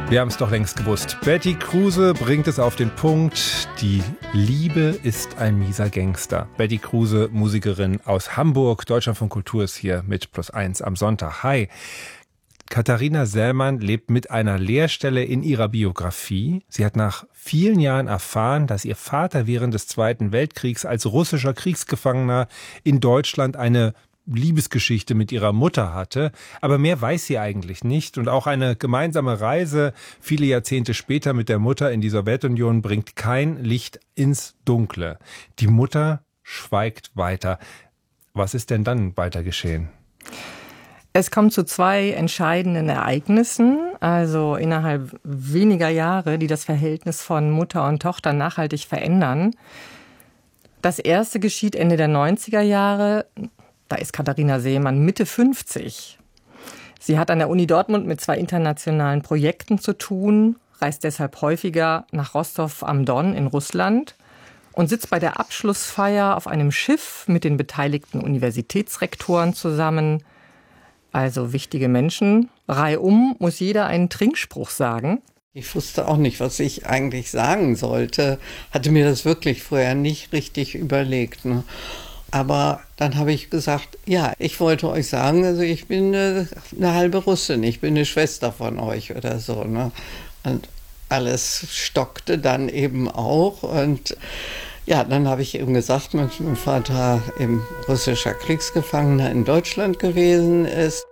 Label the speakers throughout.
Speaker 1: Wir haben es doch längst gewusst. Betty Kruse bringt es auf den Punkt. Die Liebe ist ein mieser Gangster. Betty Kruse, Musikerin aus Hamburg. Deutschlandfunk Kultur ist hier mit +1 am Sonntag. Hi. Katharina Sellmann lebt mit einer Leerstelle in ihrer Biografie. Sie hat nach vielen Jahren erfahren, dass ihr Vater während des Zweiten Weltkriegs als russischer Kriegsgefangener in Deutschland eine Liebesgeschichte mit ihrer Mutter hatte, aber mehr weiß sie eigentlich nicht. Und auch eine gemeinsame Reise viele Jahrzehnte später mit der Mutter in die Sowjetunion bringt kein Licht ins Dunkle. Die Mutter schweigt weiter. Was ist denn dann weiter geschehen?
Speaker 2: Es kommt zu 2 entscheidenden Ereignissen, also innerhalb weniger Jahre, die das Verhältnis von Mutter und Tochter nachhaltig verändern. Das erste geschieht Ende der 90er Jahre. Da ist Katharina Sellmann Mitte 50. Sie hat an der Uni Dortmund mit 2 internationalen Projekten zu tun, reist deshalb häufiger nach Rostov am Don in Russland und sitzt bei der Abschlussfeier auf einem Schiff mit den beteiligten Universitätsrektoren zusammen. Also wichtige Menschen. Reihum muss jeder einen Trinkspruch sagen.
Speaker 3: Ich wusste auch nicht, was ich eigentlich sagen sollte. Hatte mir das wirklich vorher nicht richtig überlegt, ne? Aber dann habe ich gesagt, ja, ich wollte euch sagen, also ich bin eine halbe Russin, ich bin eine Schwester von euch oder so, ne? Und alles stockte dann eben auch. Und ja, dann habe ich eben gesagt, dass mein Vater eben russischer Kriegsgefangener in Deutschland gewesen ist.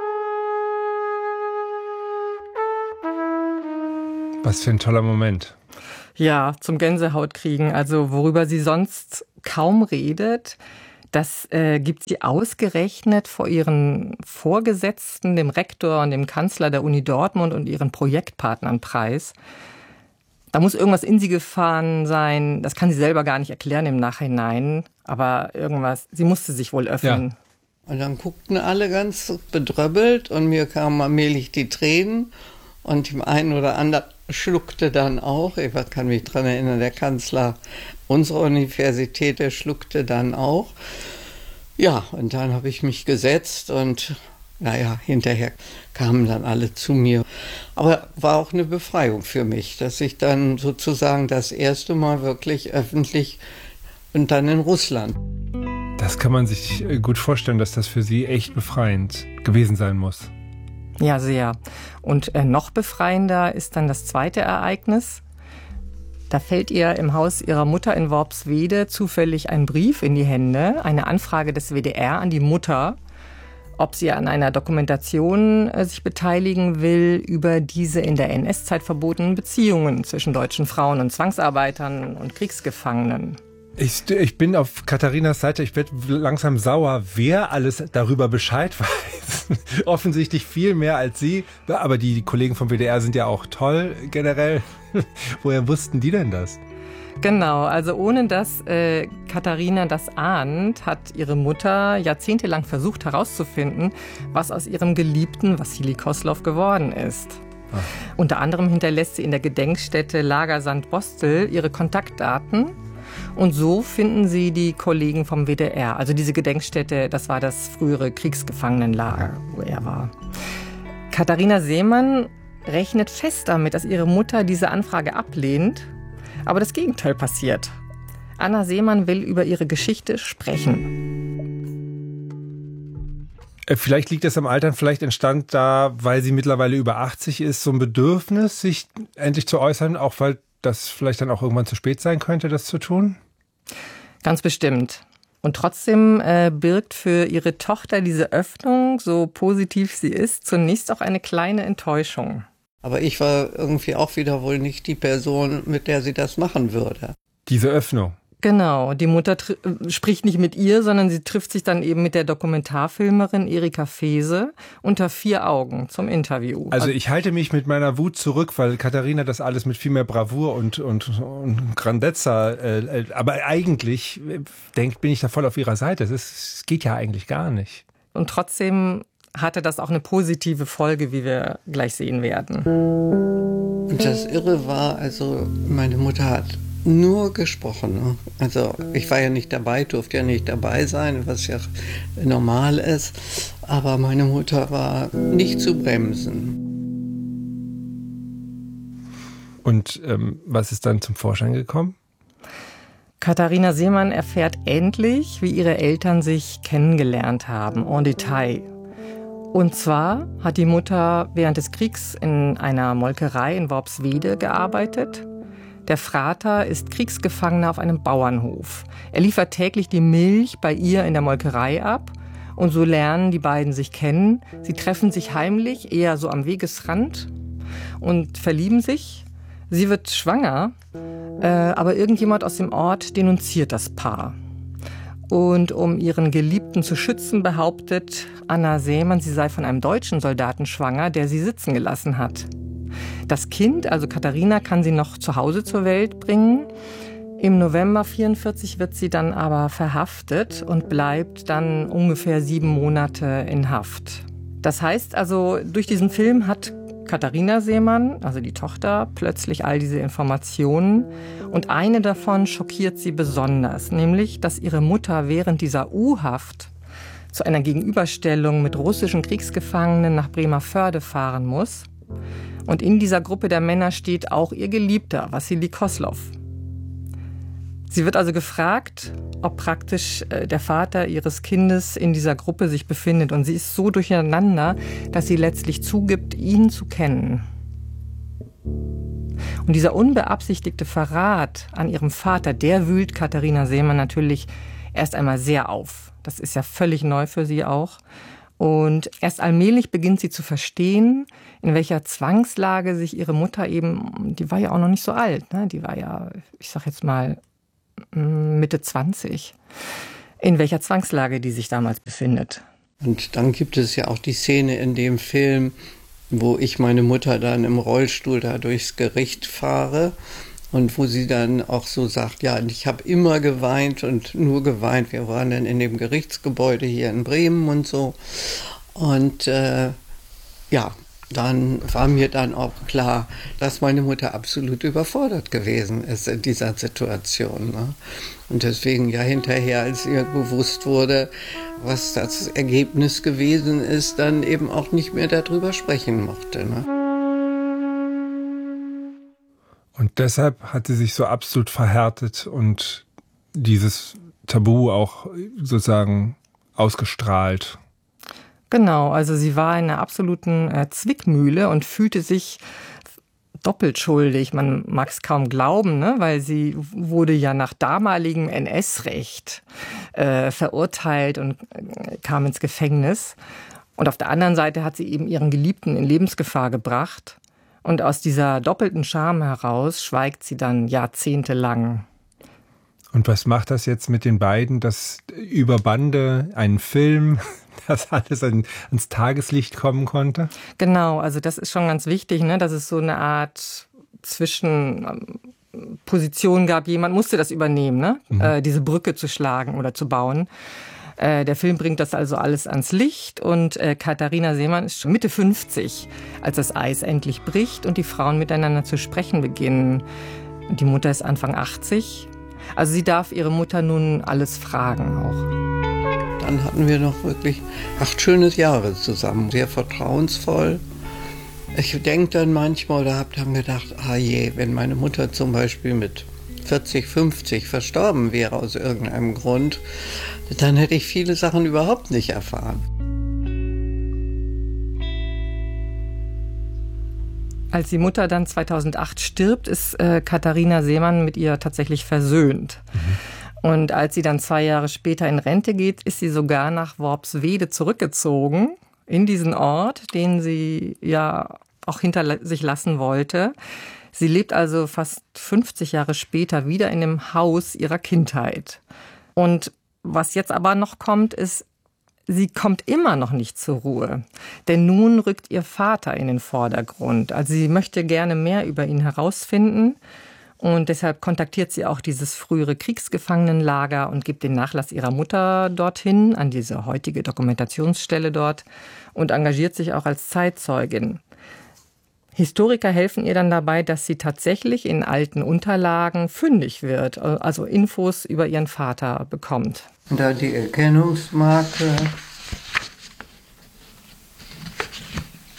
Speaker 1: Was für ein toller Moment.
Speaker 2: Ja, zum Gänsehautkriegen. Also worüber sie sonst kaum redet, das gibt sie ausgerechnet vor ihren Vorgesetzten, dem Rektor und dem Kanzler der Uni Dortmund und ihren Projektpartnern preis. Da muss irgendwas in sie gefahren sein. Das kann sie selber gar nicht erklären im Nachhinein. Aber irgendwas, sie musste sich wohl öffnen.
Speaker 3: Ja. Und dann guckten alle ganz bedröppelt und mir kamen allmählich die Tränen. Und dem einen oder anderen schluckte dann auch, ich kann mich daran erinnern, der Kanzler unserer Universität, der schluckte dann auch. Ja, und dann habe ich mich gesetzt und naja, hinterher kamen dann alle zu mir. Aber war auch eine Befreiung für mich, dass ich dann sozusagen das erste Mal wirklich öffentlich und dann in Russland.
Speaker 1: Das kann man sich gut vorstellen, dass das für Sie echt befreiend gewesen sein muss.
Speaker 2: Ja, sehr. Und noch befreiender ist dann das zweite Ereignis. Da fällt ihr im Haus ihrer Mutter in Worpswede zufällig ein Brief in die Hände, eine Anfrage des WDR an die Mutter, ob sie an einer Dokumentation sich beteiligen will über diese in der NS-Zeit verbotenen Beziehungen zwischen deutschen Frauen und Zwangsarbeitern und Kriegsgefangenen.
Speaker 1: Ich bin auf Katharinas Seite, ich werde langsam sauer, wer alles darüber Bescheid weiß. Offensichtlich viel mehr als Sie. Aber die Kollegen vom WDR sind ja auch toll generell. Woher wussten die denn das?
Speaker 2: Genau, also ohne dass Katharina das ahnt, hat ihre Mutter jahrzehntelang versucht herauszufinden, was aus ihrem Geliebten Wassili Koslow geworden ist. Ach. Unter anderem hinterlässt sie in der Gedenkstätte Lagersand Bostel ihre Kontaktdaten. Und so finden sie die Kollegen vom WDR. Also diese Gedenkstätte, das war das frühere Kriegsgefangenenlager, wo er war. Katharina Sellmann rechnet fest damit, dass ihre Mutter diese Anfrage ablehnt. Aber das Gegenteil passiert. Anna Sellmann will über ihre Geschichte sprechen.
Speaker 1: Vielleicht liegt es am Alter, vielleicht entstand da, weil sie mittlerweile über 80 ist, so ein Bedürfnis, sich endlich zu äußern, auch weil das vielleicht dann auch irgendwann zu spät sein könnte, das zu tun?
Speaker 2: Ganz bestimmt. Und trotzdem birgt für ihre Tochter diese Öffnung, so positiv sie ist, zunächst auch eine kleine Enttäuschung.
Speaker 3: Aber ich war irgendwie auch wieder wohl nicht die Person, mit der sie das machen würde.
Speaker 1: Diese Öffnung?
Speaker 2: Genau, die Mutter spricht nicht mit ihr, sondern sie trifft sich dann eben mit der Dokumentarfilmerin Erika Fehse unter 4 Augen zum Interview.
Speaker 1: Also ich halte mich mit meiner Wut zurück, weil Katharina das alles mit viel mehr Bravour und Grandezza, aber eigentlich bin ich da voll auf ihrer Seite. Es geht ja eigentlich gar nicht.
Speaker 2: Und trotzdem hatte das auch eine positive Folge, wie wir gleich sehen werden.
Speaker 3: Und das Irre war, also meine Mutter hat nur gesprochen. Ne? Also ich war ja nicht dabei, durfte ja nicht dabei sein, was ja normal ist. Aber meine Mutter war nicht zu bremsen.
Speaker 1: Und was ist dann zum Vorschein gekommen?
Speaker 2: Katharina Seemann erfährt endlich, wie ihre Eltern sich kennengelernt haben, en Detail. Und zwar hat die Mutter während des Kriegs in einer Molkerei in Worpswede gearbeitet. Der Vater ist Kriegsgefangener auf einem Bauernhof. Er liefert täglich die Milch bei ihr in der Molkerei ab. Und so lernen die beiden sich kennen. Sie treffen sich heimlich, eher so am Wegesrand, und verlieben sich. Sie wird schwanger, aber irgendjemand aus dem Ort denunziert das Paar. Und um ihren Geliebten zu schützen, behauptet Anna Seemann, sie sei von einem deutschen Soldaten schwanger, der sie sitzen gelassen hat. Das Kind, also Katharina, kann sie noch zu Hause zur Welt bringen. Im November 1944 wird sie dann aber verhaftet und bleibt dann ungefähr 7 Monate in Haft. Das heißt also, durch diesen Film hat Katharina Seemann, also die Tochter, plötzlich all diese Informationen. Und eine davon schockiert sie besonders, nämlich, dass ihre Mutter während dieser U-Haft zu einer Gegenüberstellung mit russischen Kriegsgefangenen nach Bremervörde fahren muss. Und in dieser Gruppe der Männer steht auch ihr Geliebter, Wassili Koslow. Sie wird also gefragt, ob praktisch der Vater ihres Kindes in dieser Gruppe sich befindet. Und sie ist so durcheinander, dass sie letztlich zugibt, ihn zu kennen. Und dieser unbeabsichtigte Verrat an ihrem Vater, der wühlt Katharina Seemann natürlich erst einmal sehr auf. Das ist ja völlig neu für sie auch. Und erst allmählich beginnt sie zu verstehen, in welcher Zwangslage sich ihre Mutter eben, die war ja auch noch nicht so alt, ne? Die war ja, ich sag jetzt mal, Mitte 20, in welcher Zwangslage die sich damals befindet.
Speaker 3: Und dann gibt es ja auch die Szene in dem Film, wo ich meine Mutter dann im Rollstuhl da durchs Gericht fahre und wo sie dann auch so sagt, ja, ich habe immer geweint und nur geweint. Wir waren dann in dem Gerichtsgebäude hier in Bremen und so. Und ja, dann war mir dann auch klar, dass meine Mutter absolut überfordert gewesen ist in dieser Situation. Ne? Und deswegen ja hinterher, als ihr bewusst wurde, was das Ergebnis gewesen ist, dann eben auch nicht mehr darüber sprechen mochte. Ne?
Speaker 1: Und deshalb hat sie sich so absolut verhärtet und dieses Tabu auch sozusagen ausgestrahlt.
Speaker 2: Genau, also sie war in einer absoluten Zwickmühle und fühlte sich doppelt schuldig. Man mag es kaum glauben, ne? Weil sie wurde ja nach damaligem NS-Recht verurteilt und kam ins Gefängnis. Und auf der anderen Seite hat sie eben ihren Geliebten in Lebensgefahr gebracht. Und aus dieser doppelten Scham heraus schweigt sie dann jahrzehntelang.
Speaker 1: Und was macht das jetzt mit den beiden, dass über Bande einen Film, dass alles ans Tageslicht kommen konnte?
Speaker 2: Genau, also das ist schon ganz wichtig, ne, dass es so eine Art Zwischenposition gab. Jemand musste das übernehmen, ne? Diese Brücke zu schlagen oder zu bauen. Der Film bringt das also alles ans Licht und Katharina Seemann ist schon Mitte 50, als das Eis endlich bricht und die Frauen miteinander zu sprechen beginnen. Die Mutter ist Anfang 80. Also sie darf ihre Mutter nun alles fragen auch.
Speaker 3: Dann hatten wir noch wirklich 8 schöne Jahre zusammen, sehr vertrauensvoll. Ich denke dann manchmal oder habe dann gedacht, je, wenn meine Mutter zum Beispiel mit 40, 50 verstorben wäre aus irgendeinem Grund, dann hätte ich viele Sachen überhaupt nicht erfahren.
Speaker 2: Als die Mutter dann 2008 stirbt, ist Katharina Seemann mit ihr tatsächlich versöhnt. Und als sie dann 2 Jahre später in Rente geht, ist sie sogar nach Worpswede zurückgezogen, in diesen Ort, den sie ja auch hinter sich lassen wollte. Sie lebt also fast 50 Jahre später wieder in dem Haus ihrer Kindheit. Und was jetzt aber noch kommt, ist, sie kommt immer noch nicht zur Ruhe. Denn nun rückt ihr Vater in den Vordergrund. Also sie möchte gerne mehr über ihn herausfinden. Und deshalb kontaktiert sie auch dieses frühere Kriegsgefangenenlager und gibt den Nachlass ihrer Mutter dorthin, an diese heutige Dokumentationsstelle dort, und engagiert sich auch als Zeitzeugin. Historiker helfen ihr dann dabei, dass sie tatsächlich in alten Unterlagen fündig wird, also Infos über ihren Vater bekommt.
Speaker 3: Da die Erkennungsmarke.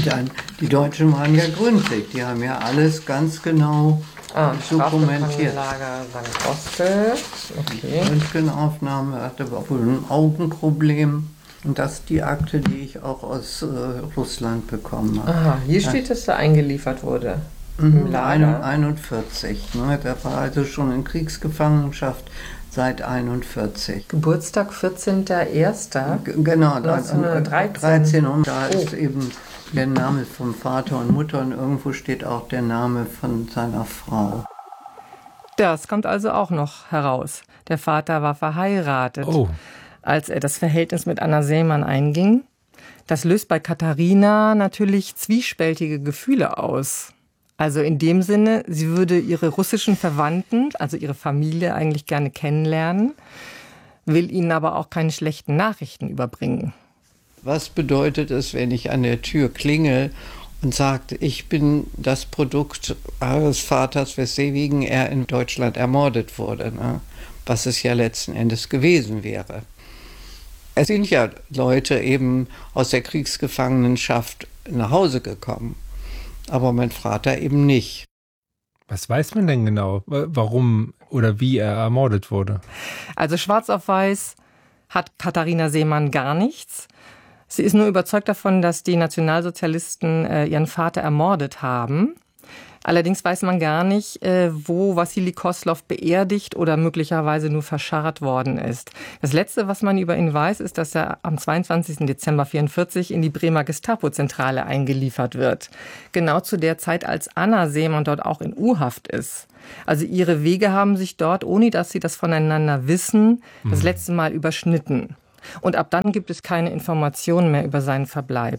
Speaker 3: Dann, die Deutschen waren ja gründlich, die haben ja alles ganz genau dokumentiert.
Speaker 2: Lager St. Oste. Okay.
Speaker 3: Röntgenaufnahme, hatte wohl ein Augenproblem. Und das ist die Akte, die ich auch aus Russland bekommen habe.
Speaker 2: Aha, hier steht, dass er eingeliefert wurde. Im Lager.
Speaker 3: 41. Ne? Der war also schon in Kriegsgefangenschaft seit 41.
Speaker 2: Geburtstag 14.01.
Speaker 3: Genau,
Speaker 2: 1913.
Speaker 3: Und da ist eben der Name vom Vater und Mutter und irgendwo steht auch der Name von seiner Frau.
Speaker 2: Das kommt also auch noch heraus. Der Vater war verheiratet, als er das Verhältnis mit Anna Seemann einging. Das löst bei Katharina natürlich zwiespältige Gefühle aus. Also in dem Sinne, sie würde ihre russischen Verwandten, also ihre Familie, eigentlich gerne kennenlernen, will ihnen aber auch keine schlechten Nachrichten überbringen.
Speaker 3: Was bedeutet es, wenn ich an der Tür klingel und sage, ich bin das Produkt eures Vaters, weswegen er in Deutschland ermordet wurde, ne? Was es ja letzten Endes gewesen wäre. Es sind ja Leute eben aus der Kriegsgefangenenschaft nach Hause gekommen, aber mein Vater eben nicht.
Speaker 1: Was weiß man denn genau, warum oder wie er ermordet wurde?
Speaker 2: Also schwarz auf weiß hat Katharina Seemann gar nichts. Sie ist nur überzeugt davon, dass die Nationalsozialisten ihren Vater ermordet haben. Allerdings weiß man gar nicht, wo Wassili Koslow beerdigt oder möglicherweise nur verscharrt worden ist. Das Letzte, was man über ihn weiß, ist, dass er am 22. Dezember 1944 in die Bremer Gestapo-Zentrale eingeliefert wird. Genau zu der Zeit, als Anna Seemann dort auch in U-Haft ist. Also ihre Wege haben sich dort, ohne dass sie das voneinander wissen, das letzte Mal überschnitten. Und ab dann gibt es keine Informationen mehr über seinen Verbleib.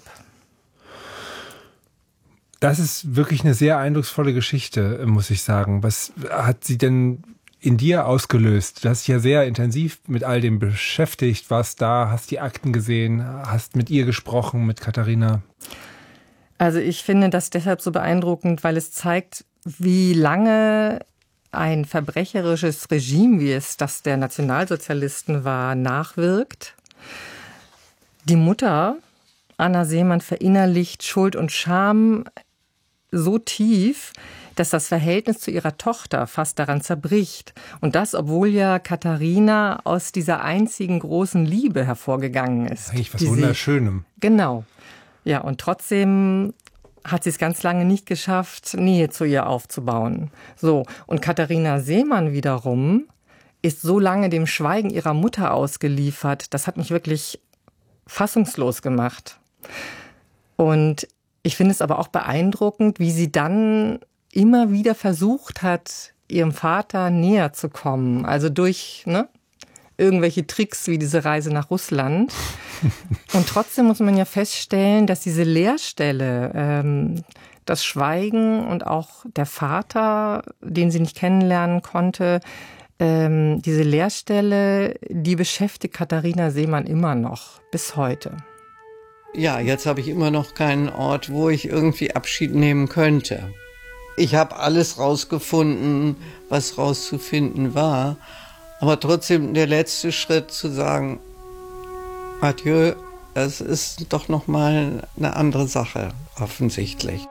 Speaker 1: Das ist wirklich eine sehr eindrucksvolle Geschichte, muss ich sagen. Was hat sie denn in dir ausgelöst? Du hast dich ja sehr intensiv mit all dem beschäftigt, warst da, hast die Akten gesehen, hast mit ihr gesprochen, mit Katharina.
Speaker 2: Also ich finde das deshalb so beeindruckend, weil es zeigt, wie lange ein verbrecherisches Regime, wie es das der Nationalsozialisten war, nachwirkt. Die Mutter, Anna Seemann, verinnerlicht Schuld und Scham so tief, dass das Verhältnis zu ihrer Tochter fast daran zerbricht. Und das, obwohl ja Katharina aus dieser einzigen großen Liebe hervorgegangen ist.
Speaker 1: Eigentlich was Wunderschönem.
Speaker 2: Genau. Ja, und trotzdem hat sie es ganz lange nicht geschafft, Nähe zu ihr aufzubauen. So, und Katharina Seemann wiederum ist so lange dem Schweigen ihrer Mutter ausgeliefert. Das hat mich wirklich fassungslos gemacht. Und ich finde es aber auch beeindruckend, wie sie dann immer wieder versucht hat, ihrem Vater näher zu kommen. Also durch irgendwelche Tricks wie diese Reise nach Russland. Und trotzdem muss man ja feststellen, dass diese Leerstelle, das Schweigen und auch der Vater, den sie nicht kennenlernen konnte, diese Leerstelle, die beschäftigt Katharina Seemann immer noch, bis heute.
Speaker 3: Ja, jetzt habe ich immer noch keinen Ort, wo ich irgendwie Abschied nehmen könnte. Ich habe alles rausgefunden, was rauszufinden war. Aber trotzdem der letzte Schritt zu sagen, Adieu, es ist doch noch mal eine andere Sache, offensichtlich.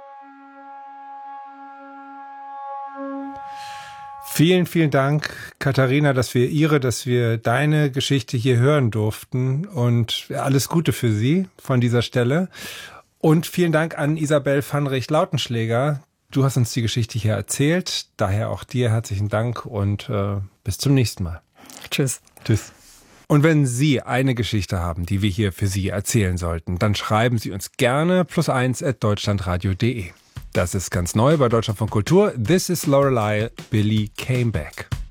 Speaker 1: Vielen, vielen Dank, Katharina, dass wir deine Geschichte hier hören durften und alles Gute für Sie von dieser Stelle. Und vielen Dank an Isabel Pfannrich-Lautenschläger. Du hast uns die Geschichte hier erzählt, daher auch dir herzlichen Dank und bis zum nächsten Mal.
Speaker 2: Tschüss.
Speaker 1: Tschüss. Und wenn Sie eine Geschichte haben, die wir hier für Sie erzählen sollten, dann schreiben Sie uns gerne +1@deutschlandradio.de. Das ist ganz neu bei Deutschlandfunk Kultur. This is Lorelei, Billy Came Back.